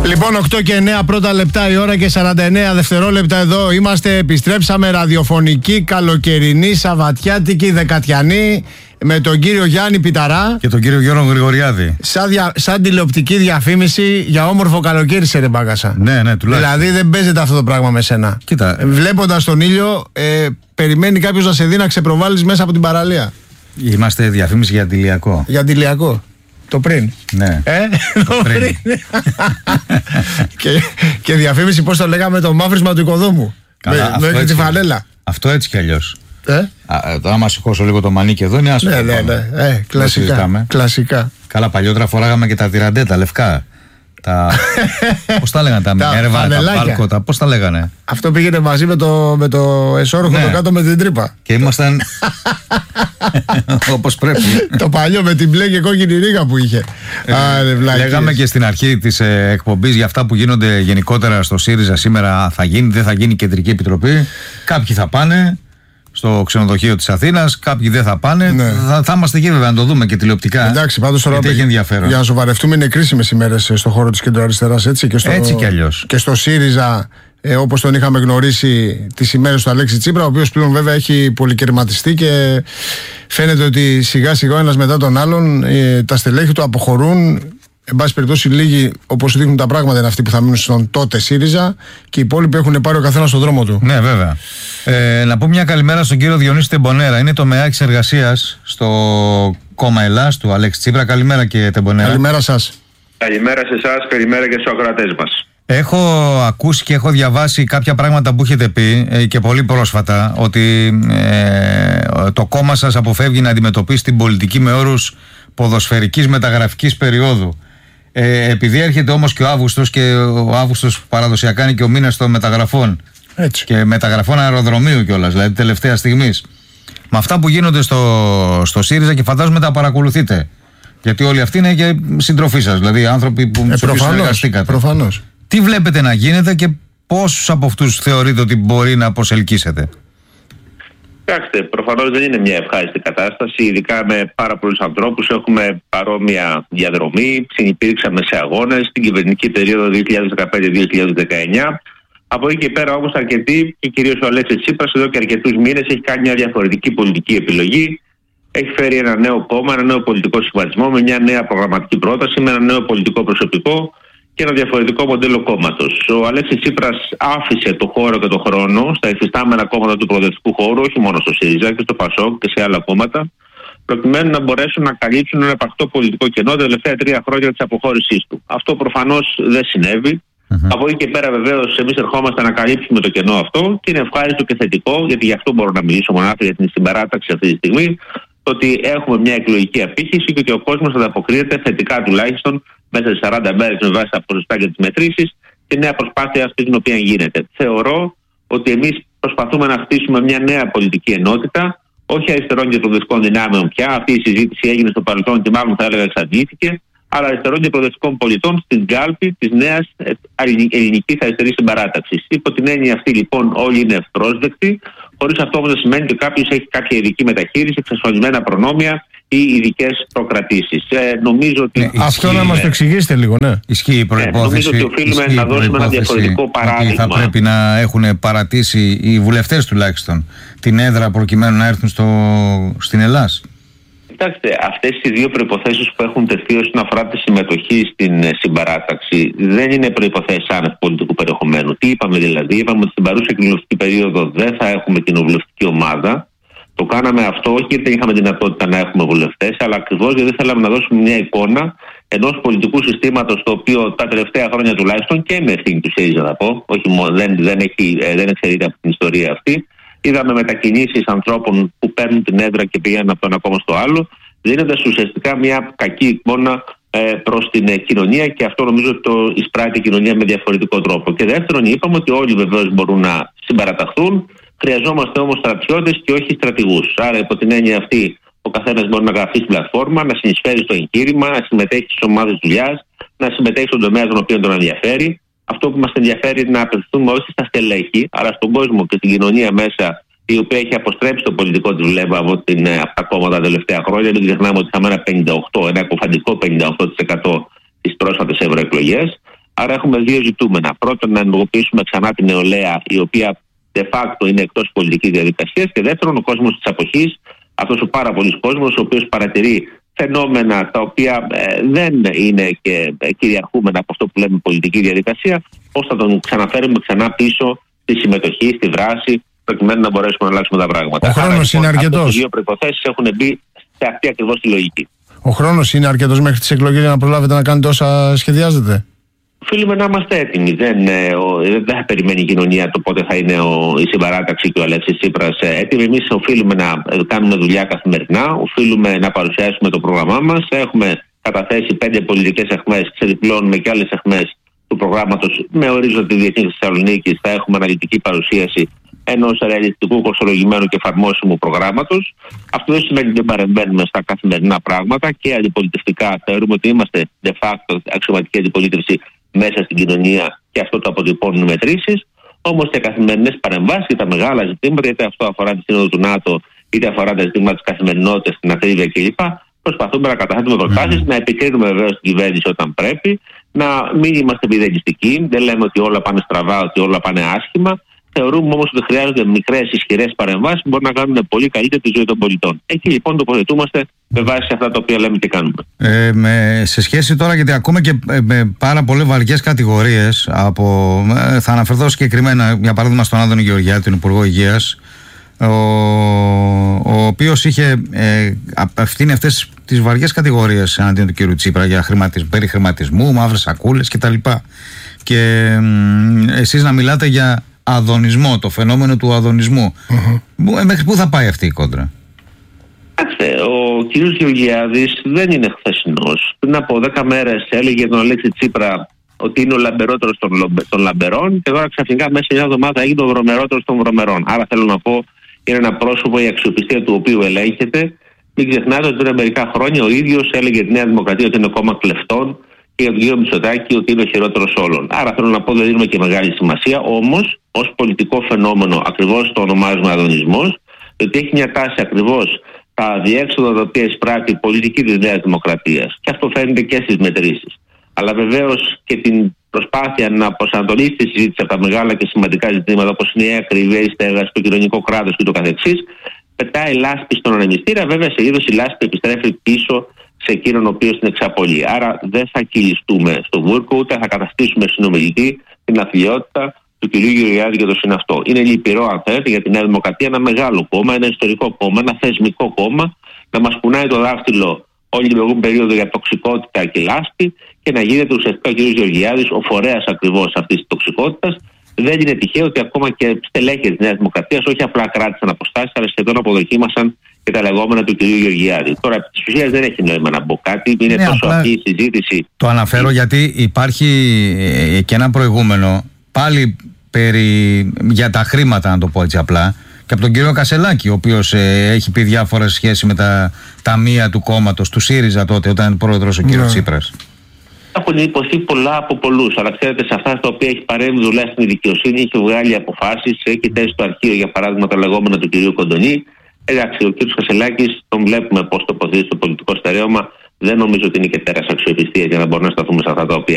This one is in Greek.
Λοιπόν, 8 και 9 πρώτα λεπτά η ώρα και 49 δευτερόλεπτα εδώ είμαστε. Επιστρέψαμε ραδιοφωνική, καλοκαιρινή, σαββατιάτικη, δεκατιανή με τον κύριο Γιάννη Πιταρά και τον κύριο Γιώργο Γρηγοριάδη. Σαν τηλεοπτική διαφήμιση για όμορφο καλοκαίρι σε ρε Μπάγκασα. Ναι, τουλάχιστον. Δηλαδή δεν παίζεται αυτό το πράγμα με σένα. Κοίτα. Βλέποντας τον ήλιο, περιμένει κάποιος να σε δει να ξεπροβάλλεις μέσα από την παραλία. Είμαστε διαφήμιση για αντιλιακό. Για αντιλιακό. Το πριν. Ναι. Το πριν. και διαφήμιση, πώς το λέγαμε, το μαύρισμα του οικοδόμου. Με τη φανέλα. Αυτό έτσι κι αλλιώς. Τώρα άμα σηκώσω λίγο το μανίκι εδώ είναι άσχολο. Ναι. Κλασικά. Καλά, παλιότερα φοράγαμε και τα τυραντέ, τα λευκά. Πώς τα λέγανε, τα Μινέρβα, τα Πάλκο, πώς τα λέγανε. Αυτό πήγαινε μαζί με το εσώρουχο το κάτω με την τρύπα. Και ήμασταν όπως πρέπει. Το παλιό με την μπλε και κόκκινη ρίγα που είχε. Λέγαμε και στην αρχή της εκπομπής για αυτά που γίνονται γενικότερα στο ΣΥΡΙΖΑ σήμερα. Θα γίνει, δεν θα γίνει κεντρική επιτροπή. Κάποιοι θα πάνε στο ξενοδοχείο της Αθήνας, κάποιοι δεν θα πάνε. Ναι. Θα είμαστε εκεί βέβαια να το δούμε και τηλεοπτικά. Εντάξει, πάντως τώρα έχει ενδιαφέρον. Για να σοβαρευτούμε, είναι κρίσιμες ημέρες στον χώρο της κεντροαριστεράς, έτσι κι αλλιώς. Και στο ΣΥΡΙΖΑ, όπως τον είχαμε γνωρίσει τις ημέρες του Αλέξη Τσίπρα, ο οποίος πλέον βέβαια έχει πολυκερματιστεί και φαίνεται ότι σιγά σιγά ο ένας μετά τον άλλον τα στελέχη του αποχωρούν. Εν πάση περιπτώσει, λίγοι, όπως δείχνουν τα πράγματα, είναι αυτοί που θα μείνουν στον τότε ΣΥΡΙΖΑ και οι υπόλοιποι έχουν πάρει ο καθένας στον δρόμο του. Ναι, βέβαια. Να πω μια καλημέρα στον κύριο Διονύση Τεμπονέρα. Είναι το ΜΕΑ της Εργασίας στο κόμμα Ελλάς του Αλέξη Τσίπρα. Καλημέρα, κύριε Τεμπονέρα. Καλημέρα σας. Καλημέρα σε εσάς, καλημέρα και στους ακροατές μας. Έχω ακούσει και έχω διαβάσει κάποια πράγματα που έχετε πει και πολύ πρόσφατα, ότι το κόμμα σας αποφεύγει να αντιμετωπίσει την πολιτική με όρους ποδοσφαιρικής μεταγραφικής περίοδου. Επειδή έρχεται όμως και ο Αύγουστος, και ο Αύγουστος παραδοσιακά είναι και ο μήνας των μεταγραφών. Έτσι. Και μεταγραφών αεροδρομίου κιόλας, δηλαδή τελευταία στιγμής. Με αυτά που γίνονται στο ΣΥΡΙΖΑ, και φαντάζομαι τα παρακολουθείτε. Γιατί όλοι αυτοί είναι και συντροφοί σας, δηλαδή άνθρωποι που συνεργαστήκατε. Προφανώς. Τι βλέπετε να γίνεται και πόσους από αυτούς θεωρείτε ότι μπορεί να προσελκύσετε? Κοιτάξτε, προφανώς δεν είναι μια ευχάριστη κατάσταση, ειδικά με πάρα πολλούς ανθρώπους. Έχουμε παρόμοια διαδρομή, συνυπήρξαμε σε αγώνες στην κυβερνητική περίοδο 2015-2019. Από εκεί και πέρα όμως αρκετοί, και κυρίως ο Αλέξης Τσίπρας, εδώ και αρκετούς μήνες έχει κάνει μια διαφορετική πολιτική επιλογή. Έχει φέρει ένα νέο κόμμα, ένα νέο πολιτικό σχηματισμό, με μια νέα προγραμματική πρόταση, με ένα νέο πολιτικό προσωπικό και ένα διαφορετικό μοντέλο κόμματος. Ο Αλέξης Τσίπρας άφησε το χώρο και το χρόνο στα υφιστάμενα κόμματα του προοδευτικού χώρου, όχι μόνο στο ΣΥΡΙΖΑ και στο ΠΑΣΟΚ και σε άλλα κόμματα, προκειμένου να μπορέσουν να καλύψουν ένα επαρκτό πολιτικό κενό τα τελευταία 3 χρόνια της αποχώρησής του. Αυτό προφανώς δεν συνέβη. Από εκεί και πέρα, βεβαίως, εμείς ερχόμαστε να καλύψουμε το κενό αυτό και είναι ευχάριστο και θετικό, γιατί γι' αυτό μπορώ να μιλήσω μονάχα για την συμπαράταξη αυτή τη στιγμή, ότι έχουμε μια εκλογική απήχηση και ότι ο κόσμος ανταποκρίνεται θετικά τουλάχιστον μέσα σε 40 μέρες με βάση τα ποσοστά και τις μετρήσεις τη νέα προσπάθεια αυτή την οποία γίνεται. Θεωρώ ότι εμείς προσπαθούμε να χτίσουμε μια νέα πολιτική ενότητα, όχι αριστερών και προοδευτικών δυνάμεων πια. Αυτή η συζήτηση έγινε στο παρελθόν και μάλλον θα έλεγα εξαντλήθηκε, αλλά αριστερών και προοδευτικών πολιτών στην κάλπη της νέας ελληνικής αριστερής συμπαράταξης. Υπό την έννοια αυτή, λοιπόν, όλοι είναι ευπρόσδεκτοι, χωρίς αυτό όμως να σημαίνει ότι κάποιος έχει κάποια ειδική μεταχείριση, εξασφαλισμένα προνόμια ή ειδικές προκρατήσεις. Νομίζω ότι. Αυτό να μας το εξηγήσετε λίγο, ναι. Ισχύει η προϋπόθεση. Νομίζω ότι οφείλουμε να δώσουμε ένα διαφορετικό παράδειγμα. Θα πρέπει να έχουν παρατήσει οι βουλευτές τουλάχιστον την έδρα προκειμένου να έρθουν στην Ελλάδα. Κοιτάξτε, αυτές οι δύο προϋποθέσεις που έχουν τεθεί όσον αφορά τη συμμετοχή στην συμπαράταξη δεν είναι προϋποθέσεις άνευ πολιτικού περιεχομένου. Τι είπαμε δηλαδή? Είπαμε ότι στην παρούσα κοινοβουλευτική περίοδο δεν θα έχουμε κοινοβουλευτική ομάδα. Το κάναμε αυτό όχι γιατί δεν είχαμε δυνατότητα να έχουμε βουλευτές, αλλά ακριβώς γιατί θέλαμε να δώσουμε μια εικόνα ενός πολιτικού συστήματος το οποίο τα τελευταία χρόνια τουλάχιστον, και με ευθύνη του ΣΥΡΙΖΑ θα πω, όχι μόνο, δεν εξαιρείται από την ιστορία αυτή, είδαμε μετακινήσεις ανθρώπων που παίρνουν την έδρα και πηγαίνουν από το ένα κόμμα στο άλλο, δίνοντας ουσιαστικά μια κακή εικόνα προς την κοινωνία, και αυτό νομίζω ότι το εισπράττει η κοινωνία με διαφορετικό τρόπο. Και δεύτερον, είπαμε ότι όλοι βεβαίως μπορούν να συμπαραταχθούν. Χρειαζόμαστε όμως στρατιώτες και όχι στρατηγούς. Άρα, υπό την έννοια αυτή, ο καθένας μπορεί να γραφεί στην πλατφόρμα, να συνεισφέρει στο εγχείρημα, να συμμετέχει στις ομάδες δουλειάς, να συμμετέχει στον τομέα τον οποίο τον ενδιαφέρει. Αυτό που μας ενδιαφέρει είναι να απευθυνθούμε όχι στα στελέχη, αλλά στον κόσμο και την κοινωνία μέσα, η οποία έχει αποστρέψει το πολιτικό της βλέμμα από τα κόμματα τα τελευταία χρόνια. Δεν ξεχνάμε ότι είχαμε ένα εκοφαντικό 58% στις πρόσφατες ευρωεκλογές. Άρα έχουμε δύο ζητούμενα. Πρώτον, να ενεργοποιήσουμε ξανά την νεολαία, η οποία de facto είναι εκτός πολιτικής διαδικασίας. Και δεύτερον, ο κόσμος της αποχής, αυτός ο πάρα πολλής κόσμος, ο οποίος παρατηρεί φαινόμενα τα οποία δεν είναι και κυριαρχούμενα από αυτό που λέμε πολιτική διαδικασία, πώς θα τον ξαναφέρουμε ξανά πίσω στη συμμετοχή, στη δράση, προκειμένου να μπορέσουμε να αλλάξουμε τα πράγματα. Ο χρόνος είναι αρκετός. Αυτές οι δύο προϋποθέσεις έχουν μπει σε αυτή ακριβώς τη λογική. Ο χρόνος είναι αρκετός μέχρι τις εκλογές για να προλάβετε να κάνετε όσα σχεδιάζετε? Οφείλουμε να είμαστε έτοιμοι. Δεν θα περιμένει η κοινωνία το πότε θα είναι η συμπαράταξη και ο Αλέξης Τσίπρας έτοιμοι. Εμείς οφείλουμε να κάνουμε δουλειά καθημερινά, οφείλουμε να παρουσιάσουμε το πρόγραμμά μας. Έχουμε καταθέσει 5 πολιτικές αιχμές, ξεδιπλώνουμε και άλλες αιχμές του προγράμματος με ορίζοντα τη Διεθνή Θεσσαλονίκη. Θα έχουμε αναλυτική παρουσίαση ενός ρεαλιστικού, κοστολογημένου και εφαρμόσιμου προγράμματος. Αυτό δεν σημαίνει ότι δεν παρεμβαίνουμε στα καθημερινά πράγματα και αντιπολιτευτικά. Θεωρούμε ότι είμαστε de facto αξιωματική αντιπολίτευση μέσα στην κοινωνία και αυτό το αποτυπώνουν μετρήσεις. Όμως σε καθημερινές παρεμβάσεις και τα μεγάλα ζητήματα, είτε αυτό αφορά τη Σύνοδο του ΝΑΤΟ, είτε αφορά τα ζητήματα της καθημερινότητας, την ακρίβεια κλπ., προσπαθούμε να καταθέτουμε προτάσεις, να επικρίνουμε βεβαίως την κυβέρνηση όταν πρέπει, να μην είμαστε επιδελιστικοί. Δεν λέμε ότι όλα πάνε στραβά, ότι όλα πάνε άσχημα. Θεωρούμε όμως ότι χρειάζονται μικρές ισχυρές παρεμβάσεις που μπορούν να κάνουν πολύ καλύτερη τη ζωή των πολιτών. Εκεί λοιπόν τοποθετούμαστε με βάση αυτά τα οποία λέμε και κάνουμε. Σε σχέση τώρα, γιατί ακούμε και με πάρα πολλές βαριές κατηγορίες θα αναφερθώ συγκεκριμένα, για παράδειγμα, στον Άδωνη Γεωργιάδη, τον Υπουργό Υγείας, ο οποίος είχε απευθύνει αυτές τις βαριές κατηγορίες εναντίον του κ. Τσίπρα για περί χρηματισμού, μαύρες σακούλες κτλ. Και εσείς να μιλάτε για αδωνισμό, το φαινόμενο του αδωνισμού. Μέχρι πού θα πάει αυτή η κόντρα? Ο κ. Γεωργιάδης δεν είναι χθεσινός. Πριν από 10 μέρες έλεγε για τον Αλέξη Τσίπρα ότι είναι ο λαμπερότερος των λαμπερών και τώρα ξαφνικά μέσα σε μια εβδομάδα έγινε ο βρωμερότερος των βρωμερών. Άρα θέλω να πω, είναι ένα πρόσωπο η αξιοπιστία του οποίου ελέγχεται. Μην ξεχνάτε ότι πριν μερικά χρόνια ο ίδιος έλεγε για τη Νέα Δημοκρατία ότι είναι κόμμα κλεφτών και για τον κύριο Μητσοτάκη ότι είναι ο χειρότερος όλων. Άρα θέλω να πω, δεν δίνουμε και μεγάλη σημασία. Όμως, ως πολιτικό φαινόμενο, ακριβώς το ονομάζουμε αδωνισμός, διότι έχει μια τάση ακριβώς τα διέξοδα τα οποία εισπράττει η πολιτική της Νέας Δημοκρατίας. Και αυτό φαίνεται και στις μετρήσεις. Αλλά βεβαίως και την προσπάθεια να προσανατολίσει τη συζήτηση από τα μεγάλα και σημαντικά ζητήματα, όπως είναι η ακρίβεια, η στέγαση, το κοινωνικό κράτος κ.ο.κ. Πετάει λάσπη στον ανεμιστήρα. Βέβαια, σε είδος η λάσπη επιστρέφει πίσω σε εκείνον ο οποίος την εξαπολύει. Άρα δεν θα κυλιστούμε στο βούρκο, ούτε θα καταστήσουμε συνομιλητή την αθλιότητα του κ. Γεωργιάδη για το συναυτό. Είναι λυπηρό, αν θέλετε, για τη Νέα Δημοκρατία, ένα μεγάλο κόμμα, ένα ιστορικό κόμμα, ένα θεσμικό κόμμα, να μας κουνάει το δάχτυλο όλη την προηγούμενη περίοδο για τοξικότητα και λάσπη και να γίνεται ουσιαστικά ο κ. Γεωργιάδης ο φορέας ακριβώς αυτής της τοξικότητας. Δεν είναι τυχαίο ότι ακόμα και στελέχη της Νέας Δημοκρατίας όχι απλά κράτησαν αποστάσεις, αλλά σχεδόν αποδοκίμασαν και τα λεγόμενα του κ. Γεωργιάδη. Τώρα, επί της ουσίας δεν έχει νόημα να μπω κάτι, είναι τόσο αυτή η συζήτηση. Το αναφέρω γιατί υπάρχει και ένα προηγούμενο πάλι για τα χρήματα, να το πω έτσι απλά, και από τον κύριο Κασελάκη, ο οποίος έχει πει διάφορες σχέσεις με τα ταμεία του κόμματος, του ΣΥΡΙΖΑ τότε, όταν ήταν πρόεδρος ο κύριος Τσίπρας. Έχουν υποθεί πολλά από πολλούς, αλλά ξέρετε, σε αυτά τα οποία έχει παρέμβει δουλειά στην δικαιοσύνη, έχει βγάλει αποφάσεις, έχει θέσει στο αρχείο, για παράδειγμα, τα λεγόμενα του κυρίου Κοντονή. Εντάξει, ο κύριος Κασελάκης τον βλέπουμε πώς τοποθετεί στο πολιτικό στερέωμα. Δεν νομίζω ότι είναι και τέρας αξιοπιστίας για να μπορούμε να σταθούμε σε αυτά τα οποία